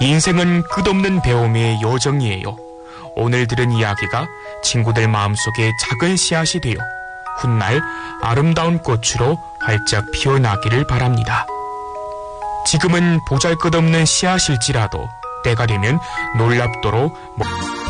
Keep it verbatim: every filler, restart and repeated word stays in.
인생은 끝없는 배움의 여정이에요. 오늘 들은 이야기가 친구들 마음속에 작은 씨앗이 되어 훗날 아름다운 꽃으로 활짝 피어나기를 바랍니다. 지금은 보잘것없는 씨앗일지라도 때가 되면 놀랍도록